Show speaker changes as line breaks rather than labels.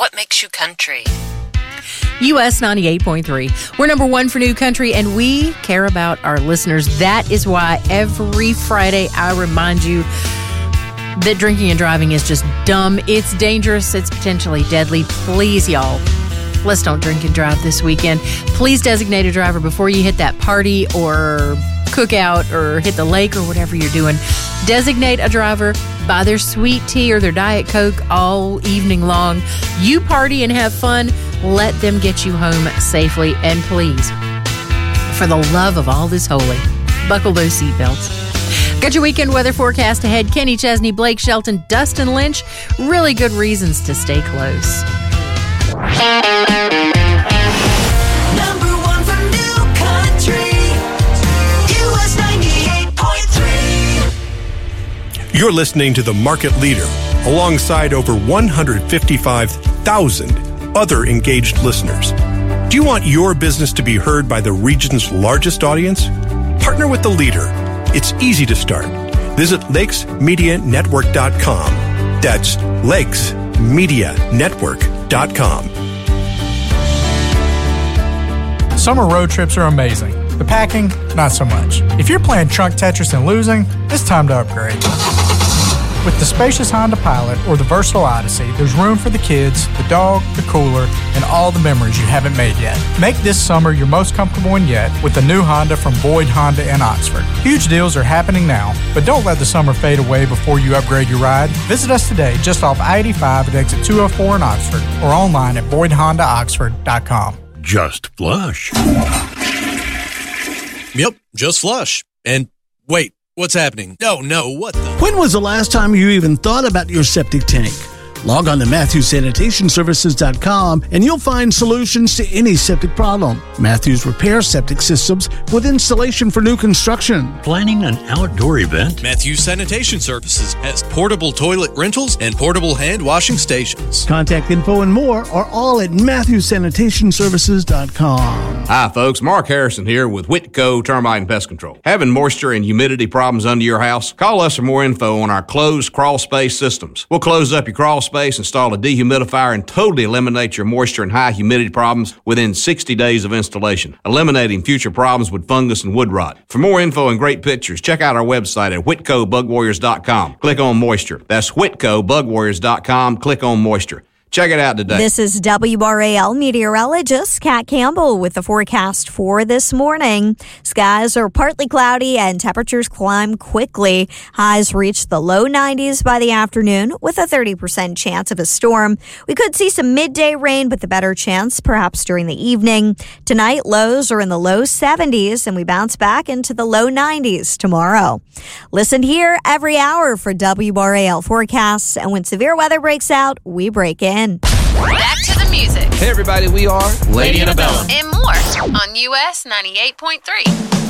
What makes you country?
US 98.3. We're number one for new country, and we care about our listeners. That is why every Friday I remind you that drinking and driving is just dumb. It's dangerous. It's potentially deadly. Please, y'all, let's don't drink and drive this weekend. Please designate a driver before you hit that party or cookout or hit the lake or whatever you're doing. Designate a driver, buy their sweet tea or their Diet Coke all evening long. You party and have fun. Let them get you home safely. And please, for the love of all this holy, buckle those seatbelts. Got your weekend weather forecast ahead. Kenny Chesney, Blake Shelton, Dustin Lynch. Really good reasons to stay close.
Number one for new country, US 98.3.
You're listening to The Market Leader, alongside over 155,000 other engaged listeners. Do you want your business to be heard by the region's largest audience? Partner with the leader. It's easy to start. Visit lakesmedianetwork.com. That's lakesmedianetwork.com.
Summer road trips are amazing. The packing, not so much. If you're playing trunk Tetris and losing, it's time to upgrade. With the spacious Honda Pilot or the versatile Odyssey, there's room for the kids, the dog, the cooler, and all the memories you haven't made yet. Make this summer your most comfortable one yet with the new Honda from Boyd Honda in Oxford. Huge deals are happening now, but don't let the summer fade away before you upgrade your ride. Visit us today just off I-85 at exit 204 in Oxford or online at BoydHondaOxford.com.
Just flush.
Yep, just flush. And wait, what's happening? No, what the?
When was the last time you even thought about your septic tank? Log on to MatthewSanitationServices.com and you'll find solutions to any septic problem. Matthews repairs septic systems with installation for new construction.
Planning an outdoor event?
Matthews Sanitation Services has portable toilet rentals and portable hand washing stations.
Contact info and more are all at MatthewSanitationServices.com.
Hi, folks. Mark Harrison here with Whitco Termite and Pest Control. Having moisture and humidity problems under your house? Call us for more info on our closed crawl space systems. We'll close up your crawl space, install a dehumidifier, and totally eliminate your moisture and high humidity problems within 60 days of installation, eliminating future problems with fungus and wood rot. For more info and great pictures, check out our website at WhitcoBugWarriors.com. Click on moisture. That's WhitcoBugWarriors.com. Click on moisture. Check it out today.
This is WRAL meteorologist Kat Campbell with the forecast for this morning. Skies are partly cloudy and temperatures climb quickly. Highs reach the low 90s by the afternoon with a 30% chance of a storm. We could see some midday rain, but the better chance perhaps during the evening. Tonight, lows are in the low 70s, and we bounce back into the low 90s tomorrow. Listen here every hour for WRAL forecasts, and when severe weather breaks out, we break in.
Back to the music.
Hey, everybody, we are
Lady Antebellum. And more on US 98.3.